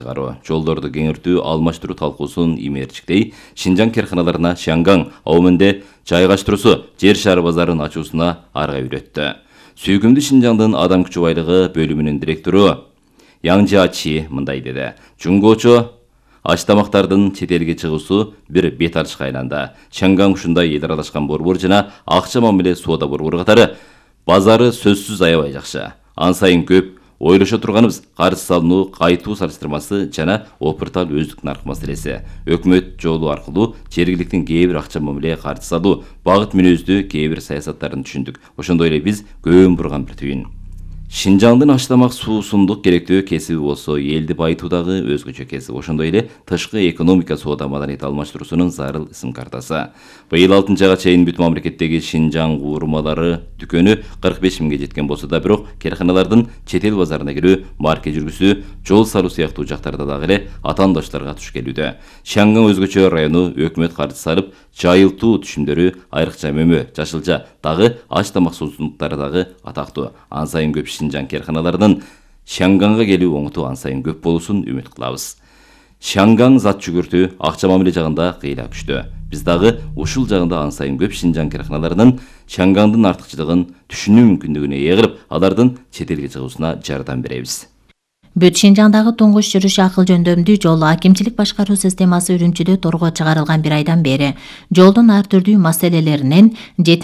жолдорду кеңейтүү, алмаштыруу талкуусун имээрчиктей, Шинжаң керканаларына Шанган Аумэнде жайгаштыруусу жер шары базарын ачуусуна арга үйрөттү. Сүйкүмдүү Шинжаңдын адам күчү байлыгы бөлүмүнүн директору Яңжачи мындай деди. Жунгочо аш тамактардын чет элге чыгуусу бир бет ачышка айланды. Шанган ушундай эл аралашкан борбор жана акча мамиле соода борбору катары базары сөзсүз аябай жакшы. Ан сайын көп ойлошо турганыбыз карыз салынуу, кайтуу салыштырмасы жана опыртал өздүк нарк маселеси. Өкмөт жолу аркылуу жергиликтин кээ бир акча мамиле карыз салуу, багыт мүнөздүү кээ бир саясаттарын түшүндүк. Ошондой эле биз көөн бурган бир түйүн. Шинжаңдын аштамак суусундук керектөө кесиби болсо, элди байытуудагы өзгөчө кесип. Ошондой эле тышкы экономика, соода, маданият алмаштыруусунун зарыл ысым картасы. Быйыл 6-ага чейин бүт мамлекеттеги Шинжаң уурмалары дүкөнү 45 миңге жеткен болсо да, бирок керканалардын чет эл базарына кирүү, марке жүргүзүү, жол салуу сыяктуу жактарда дагы эле атаандаштарга туш келүүдө. Шанган өзгөчө району өкмөт каржы салып, жайылтуу түшүмдөрү айрыкча мөмө, жашылча, дагы аш тамак суусундуктары дагы атактуу. Ан сайын көп Шинжаң керканаларынын Шанганга келүү оңоту ан сайын көп болуусун үмүт кылабыз. Шанган зат жүгүртүү, акча мамиле жагында кыйла күчтүү. Биз дагы ушул жагында ан сайын көп Шинжаң керканаларынын Шангандын артыкчылыгын түшүнүү мүмкүндүгүнө ээ кылып, алардын чет элге чыгуусуна жардам беребиз. Бүт Шинжаңдагы туңгуш жүрүш акыл жөндөмдүү жол акимчилик башкаруу системасы Үрүмчүдө торго чыгарылган бир айдан бери жолдун ар түрдүү маселелеринен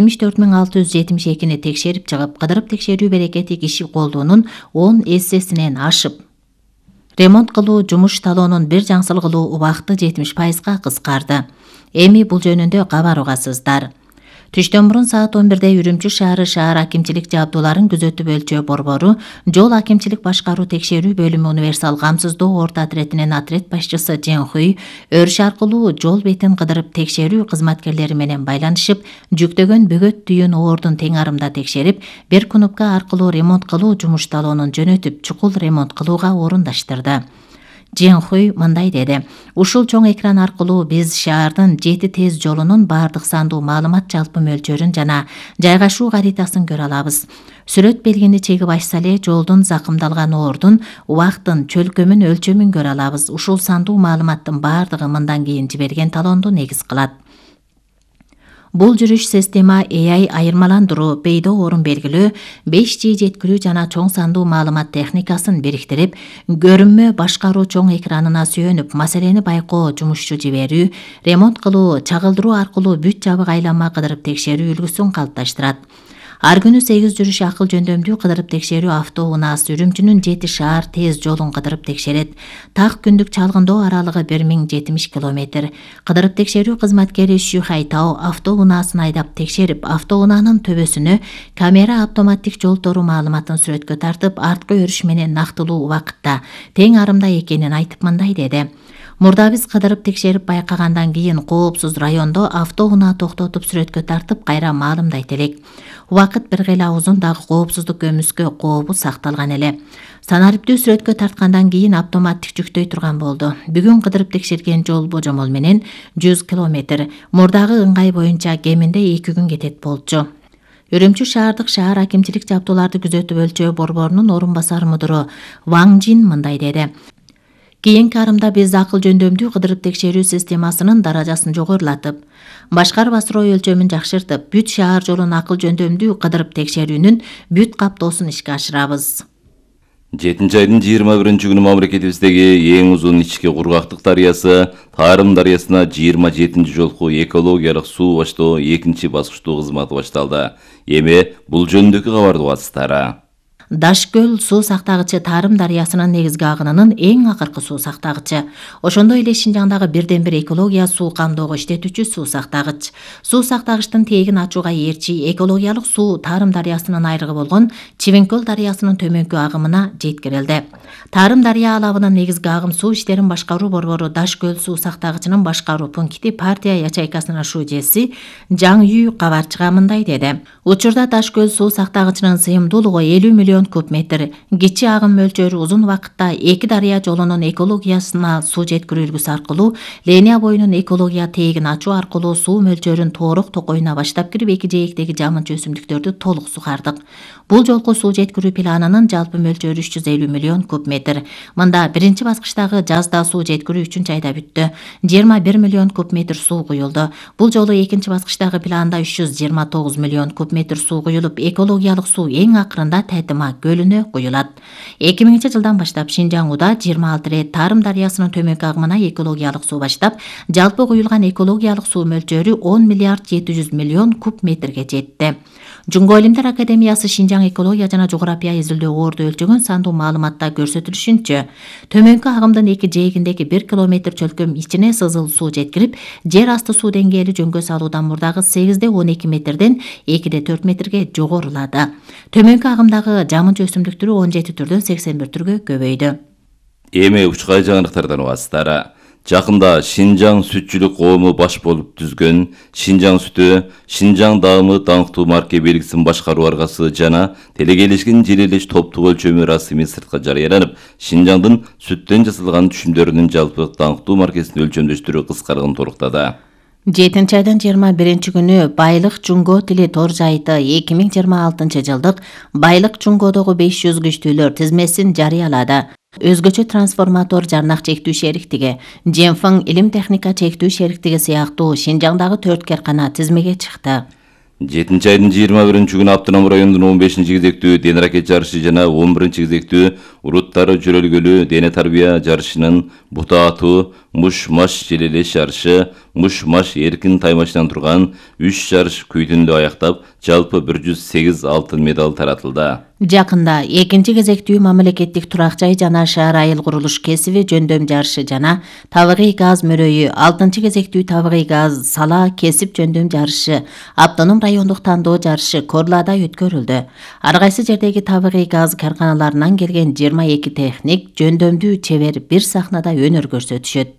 74.672-ни текшерип чыгып, кыдырып текшерүү берекети киши колдуунун 10 эссесинен ашып, ремонт кылуу жумуш талоонун бир жаңсылгылуу убакыты 70%га кыскарды. Эми бул жөнүндө кабар угасыздар. Түштөн мурун саат 11-де Үрүмчү шаары шаар акимчилик жабдууларын күзөтүп өлчөө борбору жол акимчилик башкаруу текшерүү бөлүмү универсал камсыздоо орто отретинин отрет башчысы Женхуй өрүш аркылуу жол бетин кыдырып текшерүү кызматкерлери менен байланышып, жүктөгөн бөгөт түйүн оордун тең арымда текшерип, бир кнопка аркылуу ремонт кылуу жумуш талоонун жөнөтүп, чукул ремонт кылууга орундаштырды. Женхуй мындай деди. Ушул чоң экран аркылуу биз шаардын 7 тез жолунун бардык сандуу маалымат жалпы мөлчөрүн жана жайгашуу каритасын көрө алабыз. Сүрөт белгини чегип ачса эле жолдун закымдалган оордун, убактын, чөлкөмүн, өлчөмүн көрө алабыз. Ушул сандуу маалыматтын бардыгы мындан кийин жиберген талоонду негиз кылат. Бул жүрүш система AI айырмаландыруу, пейдо орун белгилөө, 5G жеткирүү жана чоң сандуу маалымат техникасын бириктирип, көрүнмө башкаруу чоң экранына сүйөнүп, маселени байкоо, жумушчу жиберүү, ремонт кылуу, чагылдыруу аркылуу бүт жабык айланма кыдырып текшерүү үлгүсүн калыпташтырат. Ар күнү 8 жүрүш акыл жөндөмдүү кыдырып текшерүү автоунаасы Үрүмчүнүн 7 шаар тез жолун кыдырып текшерет. Так күндүк чалгындоо аралыгы 1070 км. Кыдырып текшерүү кызматкери Шү Хайтао автоунаасын айдап текшерип, автоунаанын төбөсүнө камера автоматтик жол тору маалыматын сүрөткө тартып, арткы өрүш менен нактылуу убакытта тең арымда экенин айтып мындай деди. Мурда биз кыдырып текшерип байкагандан кийин коопсуз райондо автоунаа токтотуп сүрөткө тартып кайра маалымдайт элек. Убакыт бир кыйла узун, дагы коопсуздук көмүскө кообу сакталган эле. Санариптүү сүрөткө тарткандан кийин автоматтик жүктөй турган болду. Бүгүн кыдырып текшерген жол божомол менен 100 км. Мурдагы ыңгай боюнча кеминде 2 күн кетет болчу. Үрүмчү шаардык шаар акимчилик жабдууларды күзөтүп өлчөө борборунун орун басар мудуру Ваң Жин мындай деди. Кийинки арымда биз акыл жөндөмдүү кыдырып текшерүү системасынын даражасын жогорулатып, башкарып асыроо өлчөмүн жакшыртып, бүт шаар жолун акыл жөндөмдүү кыдырып текшерүүнүн бүт каптоосун ишке ашырабыз. 7-айдын 21-күнү мамлекетибиздеги эң узун ички кургактык дарыясы Тарым дарыясына 27 жолку экологиялык суу баштоо 2 баскычтуу кызматы башталды. Эми бул жөнүндөгү кабарды угасыздар. Дашкөл суу сактагычы Тарым дарыясынын негизги агынынын эң акыркы суу сактагычы. Ошондой эле Шинжаңдагы бирден бир экология суу камдоого иштетүүчү суу сактагыч. Суу сактагычтын тегин ачууга ээрчи экологиялык суу Тарым дарыясынын айрыгы болгон Чивенкөл дарыясынын төмөнкү агымына жеткирилди. Тарым дарыя алабынын негизги агым суу иштерин башкаруу борбору Дашкөл суу сактагычынын башкаруу пункти партия ячейкасынын шужеси Жаң Үй кабарчыга мындай деди. Учурда Дашкөл суу сактагычынын сыйымдуулугу 50 миллион миллион куб метр. Кичи агым мөлчөрү узун убакытта эки дарыя жолунун экологиясына суу жеткирүүлгүсү аркылуу линия боюнун экология тегин ачуу аркылуу суу мөлчөрүн тоорок токойуна баштап кирип эки жээктеги жамынчы өсүмдүктөрдү толук сугардык. Бул жолку суу жеткирүү планынын жалпы мөлчөрү 350 миллион куб метр. Мында биринчи баскычтагы жазда суу жеткирүү 3 айда бүттү. 21 миллион куб метр суу куюлду. Бул жолу экинчи баскычтагы планда 329 миллион куб метр суу куюлуп, экологиялык суу эң акырында Тайтыма көлүнө куюлат. 2000-жылдан баштап Шинжаңуда 26 рет Тарым дарыясынын төмөнкү агымына экологиялык суу баштап, жалпы куюлган экологиялык суу мөлчөрү 10 миллиард 700 миллион куб метрге жетти. Жунго илимдер академиясы Шинжаң экология жана жография изилдөө орду өлчөгөн сандуу маалыматта көрсөтүлүшүнчө, төмөнкү агымдын эки жээгиндеги 1 километр чөлкөм ичине сызыл суу жеткирип, жер асты суу деңгээли жөнгө салуудан мурдагы 8,12 метрден 2,4 метрге жогорулады. Төмөнкү агымдагы жамынчы өсүмдүк түрү 17 түрдөн 81 түргө көбөйдү. Эми учкай жаңылыктардан убастары. Жакында Шинжаң сүтчүлүк коому баш болуп түзгөн Шинжаң сүтү, Шинжаң даамы даңктуу марке белгисин башкаруу аргасы жана телекелешкен желелеш топтук өлчөмү расмий сыртка жарыяланып, Шинжаңдын сүттөн жасалган түшүмдөрүнүн жалпы даңктуу маркесин өлчөмдөштүрүү кыскарган торуктады. 7-айдын 21 күнү Байлык Жунго тили тор сайты 2026 жылдык Байлык Жунгодогу 500 күчтүүлөр тизмесин жарыялады. Өзгөчө трансформатор жарнак чектүү шериктиги, Жемфың илим техника чектүү шериктиги сыяктуу Шинжаңдагы 4 каркана тизмеге чыкты. 7-айдын 21 күнү Аптынам районунун 15 кезектүү дене ракет жарышы жана 11 кезектүү уруттары жөрөлгөлүү дене тарбия жарышынын бута атуу, муш-маш желелеш жарышы, муш-маш эркин таймашынан турган 3 жарыш күйдүндө аяктап, жалпы 108 алтын медаль таратылды. Жакында экинчи кезектүү мамлекеттик турак жай жана шаар айыл курулуш кесиби жөндөм жарышы жана табигый газ мөрөйү, 6 кезектүү табигый газ сала кесип жөндөм жарышы, Автоном райондук тандоо жарышы Корлада өткөрүлдү. Ар кайсы жердеги табигый газ карканаларынан келген 22 техник жөндөмдүү чебер бир сахнада өнөр көрсөтүшөт.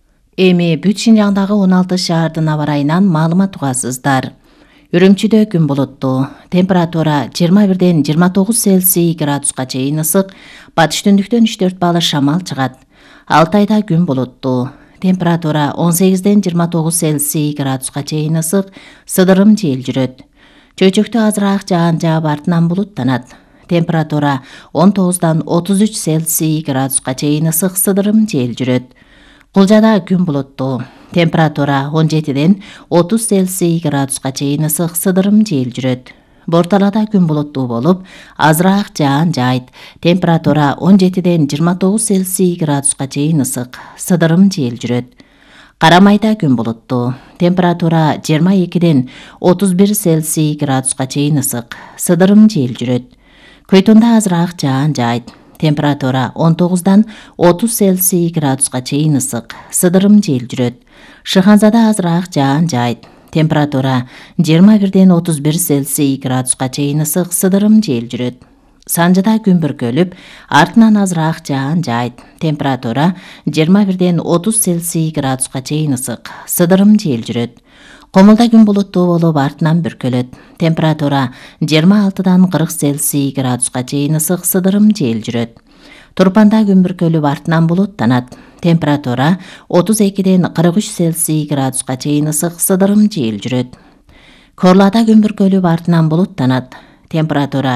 Эми бүт Шинжаңдагы 16 шаардын аба ырайынан маалымат угасыздар. Үрүмчүдө күн булуттуу, температура 21ден 29 Цельсий градуска чейин ысык, батыш түндүктөн 3-4 балы шамал чыгат. Алтайда күн булуттуу, температура 18ден 29 Цельсий градуска чейин ысык, сыдырым жел жүрөт. Чөйчөктө азыраак жаан жаап артынан булуттанат. Температура 19дан 33 Цельсий градуска чейин ысык, сыдырым жел жүрөт. Кулжада күн булуттуу, температура 17ден 30 Цельсий градуска чейин ысык, сыдырым жел жүрөт. Борталада күн булуттуу болуп, азыраак жаан жаайт. Температура 17ден 29 Цельсий градуска чейин ысык, сыдырым жел жүрөт. Карамайда күн булуттуу, температура 22ден 31 Цельсий градуска чейин ысык, сыдырым жел жүрөт. Көйтүндө азыраак жаан жаайт. Температура 19дан 30 Цельсий градуска чейин ысык, сыдырым жел жүрөт. Шыханзада азыраак жаан жаайт. Температура 21ден 31 Цельсий градуска чейин ысык, сыдырым жел жүрөт. Санжыда күн бүркөлүп, артынан азыраак жаан жаайт. Температура 21ден 30 Цельсий градуска чейин ысык, сыдырым жел жүрөт. Комулда күн булуттуу болуп, артынан бүркөлөт. Температура 26дан 40 Цельсий градуска чейин ысык, сыдырым жел жүрөт. Турпанда күн бүркөлүп, артынан булуттанат. Температура 32ден 43 Цельсий градуска чейин ысык, сыдырым жел жүрөт. Корлада күн бүркөлүп, артынан булуттанат. Температура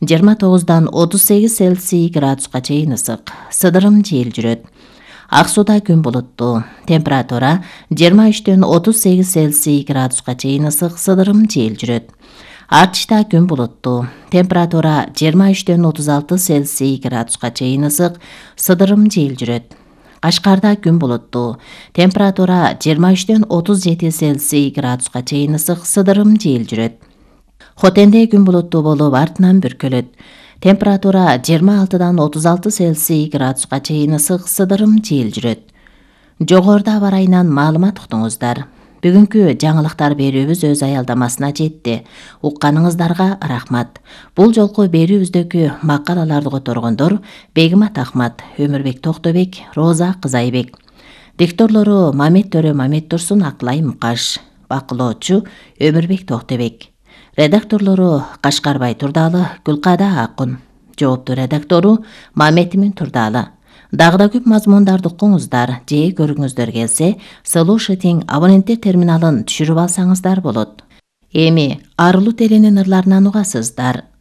29дан 38 Цельсий градуска чейин ысык, сыдырым жел жүрөт. Аксууда күн булуттуу, температура 23ден 38 Цельсий градуска чейин ысык, сыдырым жел жүрөт. Артышта күн булуттуу, температура 23ден 36 Цельсий градуска чейин ысык, сыдырым жел жүрөт. Кашкарда күн булуттуу, температура 23ден 37 Цельсий градуска чейин ысык, сыдырым жел жүрөт. Хотенде күн булуттуу болуп, артынан бүркөлөт. Температура 26дан 36 Цельсий градуска чейин ысык, сыдырым жел жүрөт. Жогоруда аба ырайынан маалымат уктуңуздар. Бүгүнкү жаңылыктар берүүбүз өз аялдамасына жетти. Укканыңыздарга рахмат. Бул жолку берүүбүздөгү макалаларды которгондор Бегимат Ахмат, Өмүрбек Токтобек, Роза Кызайбек. Дикторлору Мамет Төрө Мамет Турсун, Акылай Мукаш. Бакылоочу Өмүрбек Токтобек. Редакторлору Кашкарбай Турдалы, Гүлкада Акун. жооптуу редактору Мамедимин Турдалы. Дагы да көп мазмундарды укуңуздар же көргүңүздөр келсе, Слушатиң абоненттер терминалын түшүрүп алсаңыздар болот. Эми арылуу теленин ырларынан угасыздар.